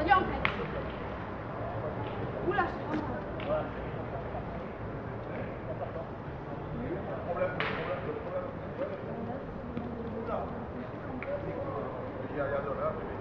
Ça y est, on fait. Oula, je suis vraiment... Il y a de là.